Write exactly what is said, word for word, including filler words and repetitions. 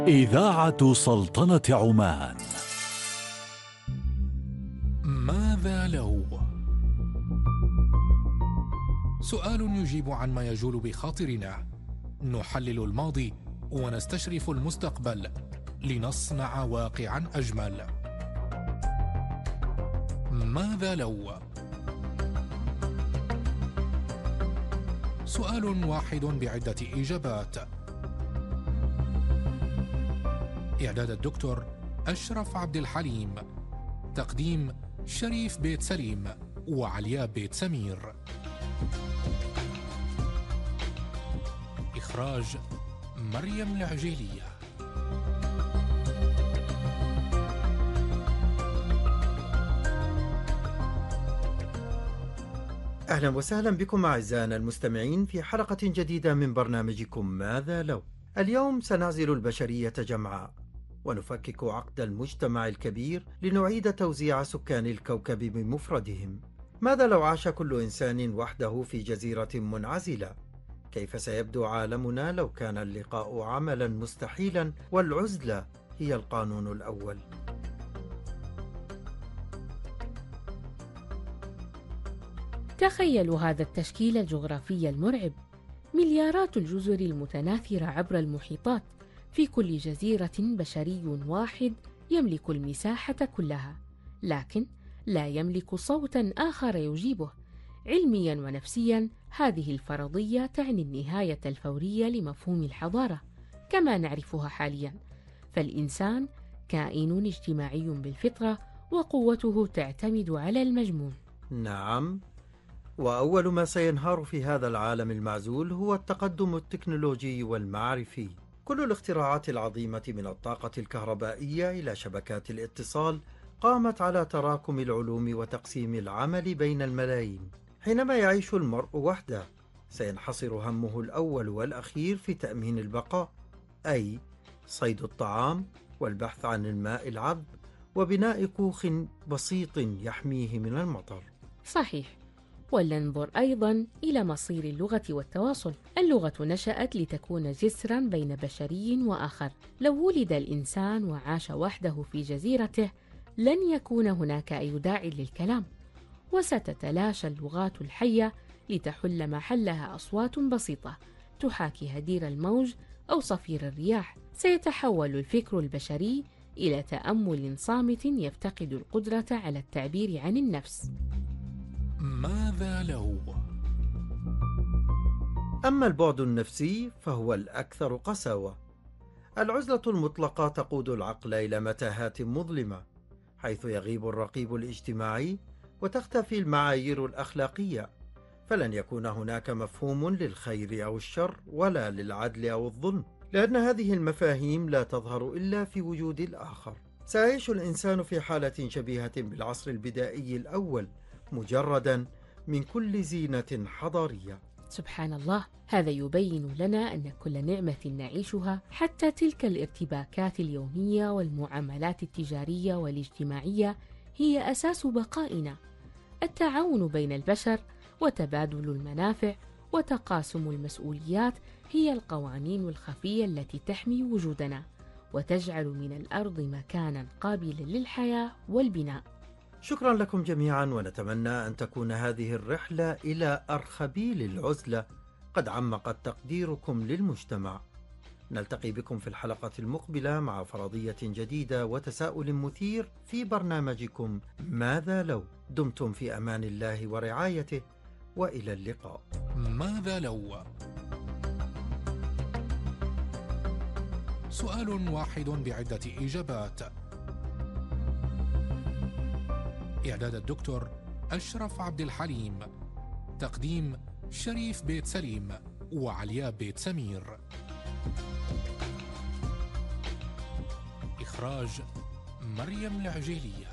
إذاعة سلطنة عمان. ماذا لو؟ سؤال يجيب عن ما يجول بخاطرنا. نحلل الماضي ونستشرف المستقبل لنصنع واقعا أجمل. ماذا لو؟ سؤال واحد بعدة إجابات. إعداد الدكتور أشرف عبد الحليم. تقديم شريف بيت سليم وعلياء بيت سمير. إخراج مريم العجيلية. أهلا وسهلا بكم أعزائنا المستمعين في حلقة جديدة من برنامجكم ماذا لو. اليوم سنعزل البشرية جمعاء ونفكك عقد المجتمع الكبير لنعيد توزيع سكان الكوكب بمفردهم. ماذا لو عاش كل إنسان وحده في جزيرة منعزلة؟ كيف سيبدو عالمنا لو كان اللقاء عملا مستحيلا والعزلة هي القانون الأول؟ تخيلوا هذا التشكيل الجغرافي المرعب، مليارات الجزر المتناثرة عبر المحيطات، في كل جزيرة بشري واحد يملك المساحة كلها، لكن لا يملك صوتا آخر يجيبه. علميا ونفسيا هذه الفرضية تعني النهاية الفورية لمفهوم الحضارة كما نعرفها حاليا، فالإنسان كائن اجتماعي بالفطرة وقوته تعتمد على المجموع. نعم، وأول ما سينهار في هذا العالم المعزول هو التقدم التكنولوجي والمعرفي. كل الاختراعات العظيمة من الطاقة الكهربائية إلى شبكات الاتصال قامت على تراكم العلوم وتقسيم العمل بين الملايين. حينما يعيش المرء وحده سينحصر همه الأول والأخير في تأمين البقاء، أي صيد الطعام والبحث عن الماء العذب وبناء كوخ بسيط يحميه من المطر. صحيح، ولننظر أيضا إلى مصير اللغة والتواصل. اللغة نشأت لتكون جسرا بين بشري وآخر. لو ولد الإنسان وعاش وحده في جزيرته لن يكون هناك أي داعي للكلام، وستتلاشى اللغات الحية لتحل محلها أصوات بسيطة تحاكي هدير الموج أو صفير الرياح. سيتحول الفكر البشري إلى تأمل صامت يفتقد القدرة على التعبير عن النفس. ماذا لو؟ أما البعد النفسي فهو الأكثر قساوة. العزلة المطلقة تقود العقل إلى متاهات مظلمة، حيث يغيب الرقيب الاجتماعي وتختفي المعايير الأخلاقية، فلن يكون هناك مفهوم للخير أو الشر ولا للعدل أو الظلم، لأن هذه المفاهيم لا تظهر إلا في وجود الآخر. سيعيش الإنسان في حالة شبيهة بالعصر البدائي الأول، مجردا من كل زينة حضارية. سبحان الله، هذا يبين لنا أن كل نعمة نعيشها، حتى تلك الارتباكات اليومية والمعاملات التجارية والاجتماعية، هي أساس بقائنا. التعاون بين البشر وتبادل المنافع وتقاسم المسؤوليات هي القوانين الخفية التي تحمي وجودنا وتجعل من الأرض مكانا قابلا للحياة والبناء. شكرا لكم جميعا، ونتمنى أن تكون هذه الرحلة إلى أرخبيل العزلة قد عمقت تقديركم للمجتمع. نلتقي بكم في الحلقة المقبلة مع فرضية جديدة وتساؤل مثير في برنامجكم ماذا لو. دمتم في أمان الله ورعايته، وإلى اللقاء. ماذا لو؟ سؤال واحد بعدة إجابات. إعداد الدكتور أشرف عبد الحليم. تقديم شريف بيت سليم وعلياء بيت سمير. إخراج مريم العجيلية.